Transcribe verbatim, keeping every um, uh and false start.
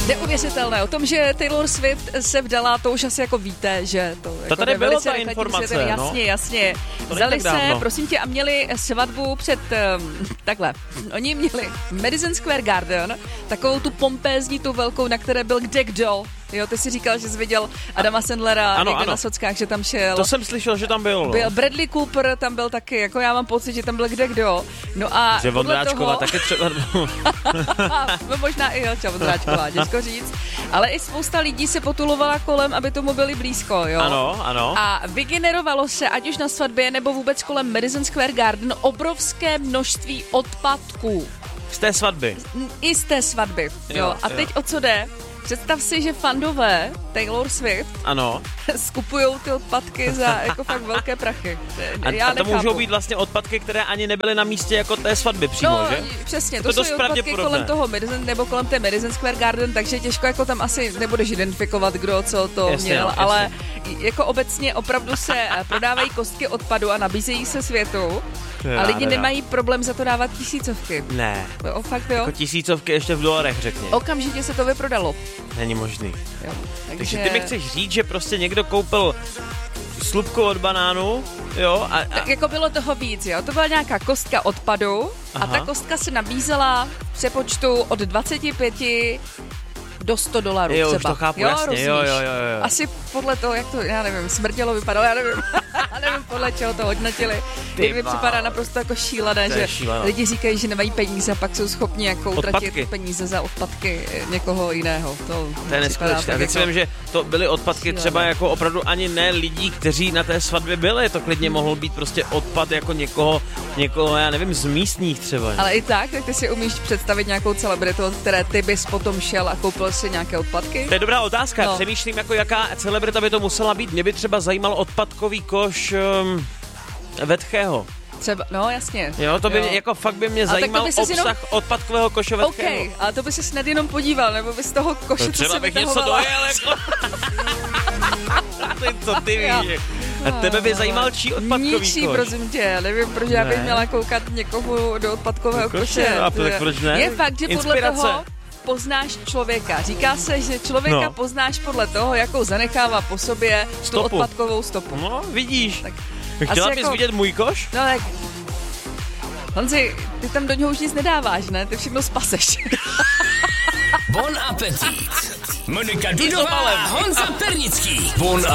Neuvěřitelné. O tom, že Taylor Swift se vdala, to už asi jako víte, že to... To jako tady bylo ta informace, světem, no. Jasně, jasně. To Vzali se, prosím tě, a měli svatbu před... Um, takhle. Oni měli Madison Square Garden, takovou tu pompézní, tu velkou, na které byl kdekdo. Jo, ty jsi říkal, že jsi viděl Adama Sandlera ano, někde ano. na sockách, že tam šel. To jsem slyšel, že tam byl. No. Byl Bradley Cooper, tam byl taky, jako já mám pocit, že tam byl kdekdo. No a že Vondráčková toho... taky třeba... no, možná i Helča Vondráčková, těžko říct. Ale i spousta lidí se potulovala kolem, aby tomu byli blízko, jo. Ano, ano. A vygenerovalo se, ať už na svatbě, nebo vůbec kolem Madison Square Garden, obrovské množství odpadků. Z té svatby. I z té svatby, jo. jo a teď jo. o co jde? Představ si, že fandové Taylor Swift ano. skupujou ty odpadky za jako fakt velké prachy. A, Já a to nechápu. můžou být vlastně odpadky, které ani nebyly na místě jako té svatby přímo, no, že? Přesně, to, to jsou odpadky kolem toho Madison, nebo kolem té Madison Square Garden, takže těžko jako tam asi nebudeš identifikovat, kdo co to jasně, měl, no, ale jako obecně opravdu se prodávají kostky odpadu a nabízejí se světu. A lidi nemají problém za to dávat tisícovky. Ne. O, fakt jo? Jako tisícovky ještě v dolarech, řekni. Okamžitě se to vyprodalo. Není možný. Jo, takže... takže ty mi chceš říct, že prostě někdo koupil slupku od banánu, jo? A, a... Tak jako bylo toho víc, jo? To byla nějaká kostka odpadu. Aha. A ta kostka se nabízela v přepočtu od dvacet pět do sto dolarů jo, třeba. Už to chápu, jo, jasně, jo, jo, jo, jo. Asi podle toho, jak to, já nevím, smrdělo vypadalo, já nevím, já nevím podle čeho to hodnotili. Ty mi připadá naprosto jako šílené, že šílené. Lidi říkají, že nemají peníze a pak jsou schopni jako utratit peníze za odpadky někoho jiného. To, to je neskutečné. A teď si vím, že to byly odpadky šílené. Třeba jako opravdu ani ne lidí, kteří na té svatbě byli, to klidně mohl být prostě odpad jako někoho, někoho, já nevím, z místních třeba. Ale i tak, tak ty si umíš představit nějakou celebritu, od které ty bys potom šel a koupil si nějaké odpadky? To je dobrá otázka. No. Přemýšlím, jako jaká celebrita by to musela být. Mě by třeba zajímal odpadkový koš um, Vetchého. Třeba, no jasně. Jo, to by jo. Mě, jako fakt by mě zajímal by obsah jenom... odpadkového koše Vetchého. OK, ale to by se snad jenom podíval, nebo bys z toho koše, no, třeba co si bych něco dojel, jako... ty, co ty víš? A tebe by zajímal čí odpadkový Ničí, koš? prosím tě, já nevím, proč já bych měla koukat někoho do odpadkového do koše. koše. A tak proč ne? Je fakt, že podle Inspirace. toho poznáš člověka. Říká se, že člověka no. poznáš podle toho, jakou zanechává po sobě stopu. Tu odpadkovou stopu. No, vidíš. Tak chtěla bys jako... vidět můj koš? No tak... Honzi, ty tam do něho už nic nedáváš, ne? Ty všechno spaseš. Bon appetit. Monika Dudová a Honza Pernický. Bon